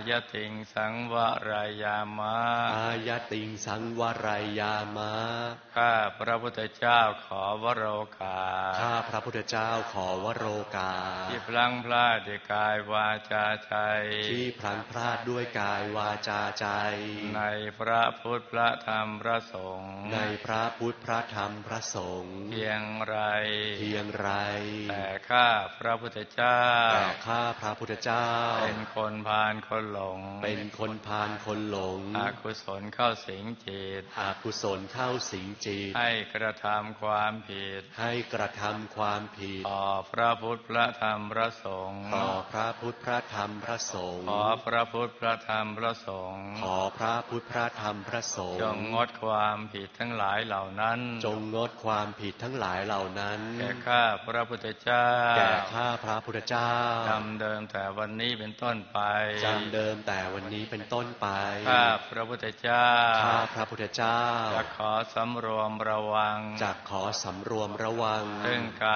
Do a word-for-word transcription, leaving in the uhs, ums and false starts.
ายติงสังวรายามะอายติงสังวรายามะข้าพระพุทธเจ้าขอวโรกาสข้าพระพุทธเจ้าขอวโรกาสที่พลั้งพลาดด้วยกายวาจาใจที่พลั้งพลาดด้วยกายวาจาใจในพระพุทธพระธรรมพระสงฆ์ในพระพุทธพระธรรมพระสงฆ์เพียงไรเพียงไรแต่ข้าพระพุทธเจ้าแต่ข้าพระพุทธเจ้าเป็นคนพาลคนหลงเป็นคนพาลคนหลงอกุศลเข้าสิงจิตอกุศลเข้าสิงจิตให้กระทำความผิดให้กระทำความผิดต่อพระพุทธพระธรรมพระสงฆ์ต่อพระพุทธพระธรรมพระสงฆ์ขอพระพุทธพระธรรมพระสงฆ์ขอพระพุทธพระธรรมพระสงฆ์จงงดความผิดทั้งหลายเหล่านั้นจงงดความผิดทั้งหลายเหล่านั้นแก่ข้าพระพุทธเจ้าแก่ข้าพระพุทธเจ้าจำเดิมแต่วันนี้เป็นต้นไปจำเดิมแต่วันนี้เป็นต้นไปข้าพระพุทธเจ้าข้าพระพุทธเจ้าจะขอสำรวมระวังจะขอสำรวมระวังซึ่งก